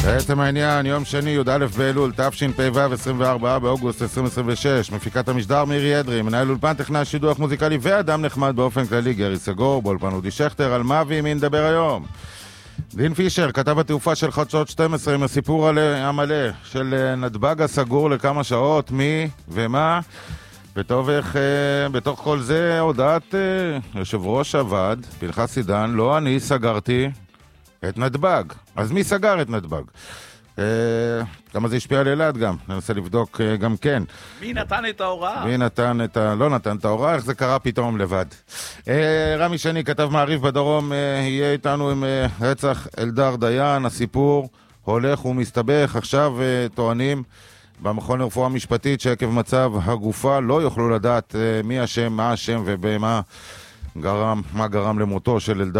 בעצם העניין, יום שני, י"א באלול, תשפ"ו, 24 באוגוסט 2026, מפיקת המשדר מירי אדרי, מנהל אולפן טכנאי שידור מוזיקלי ואדם נחמד באופן כללי גרי סגור, באולפן אודי שכטר, על מה ועם מי נדבר היום. דין פישר, כתב התעופה של חדשות 12 עם הסיפור המלא של נתב"ג הסגור לכמה שעות, מי ומה, וטוב איך בתוך כל זה הודעת יושב ראש הוועד, פנחס עידן, לא אני סגרתי את נתב"ג. אז מי סגר את נתב"ג? כמה זה השפיע על אלעד גם, ננסה לבדוק גם כן. מי נתן את ההוראה? מי נתן לא נתן את ההוראה, איך זה קרה פתאום לבד. רמי שני, כתב מעריף בדרום, יהיה איתנו עם רצח אלדר דיין, הסיפור הולך ומסתבך, עכשיו טוענים במכון לרפואה משפטית שעקב מצב הגופה לא יוכלו לדעת מי השם, מה השם ובמה גרם למותו של אלדר.